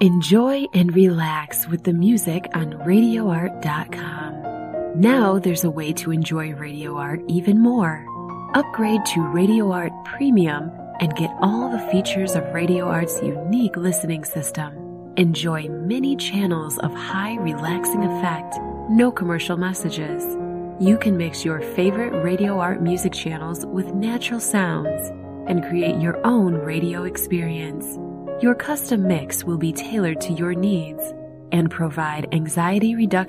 Enjoy and relax with the music on RadioArt.com. Now there's a way to enjoy Radio Art even more. Upgrade to Radio Art Premium and get all the features of Radio Art's unique listening system. Enjoy many channels of high relaxing effect, no commercial messages. You can mix your favorite Radio Art music channels with natural sounds and create your own radio experience. Your custom mix will be tailored to your needs and provide anxiety reduction